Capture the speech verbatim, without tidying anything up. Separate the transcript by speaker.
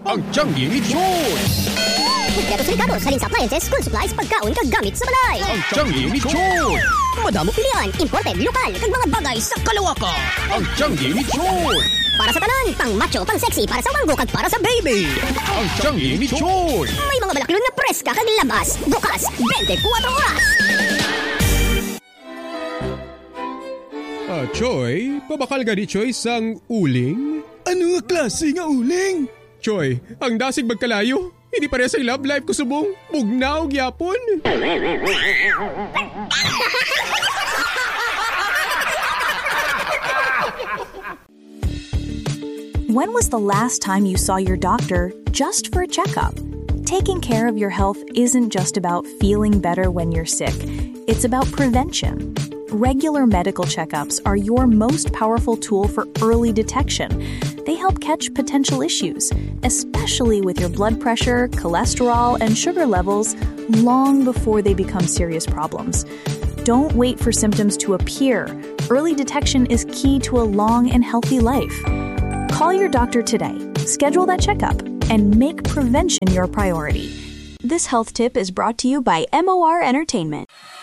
Speaker 1: Ang Tianggi ni Choy!
Speaker 2: Kompleto silikado, saling sa appliances, school supplies, pagkaon, kagamit sa balay.
Speaker 1: Ang Tianggi ni Choy!
Speaker 2: Madamo pilihan, imported, lokal, kag mga bagay sa kalawakan.
Speaker 1: Ang Tianggi ni Choy!
Speaker 2: Para sa tanan, pang macho, pang sexy, para sa wanggo, kag para sa baby.
Speaker 1: Ang Tianggi ni Choy!
Speaker 2: May mga balaklon na preska kag labas, bukas, twenty-four oras.
Speaker 1: Ah, Choy, pabakal ka di Choy sang uling?
Speaker 3: Ano nga klase nga uling?
Speaker 1: Choy, ang dasig magkalayo. Hindi pareha sa love life ko subong. Bugnaw gyapon.
Speaker 4: When was the last time you saw your doctor just for a checkup? Taking care of your health isn't just about feeling better when you're sick. It's about prevention. Regular medical checkups are your most powerful tool for early detection. They help catch potential issues, especially with your blood pressure, cholesterol, and sugar levels, long before they become serious problems. Don't wait for symptoms to appear. Early detection is key to a long and healthy life. Call your doctor today, schedule that checkup, and make prevention your priority. This health tip is brought to you by M O R Entertainment.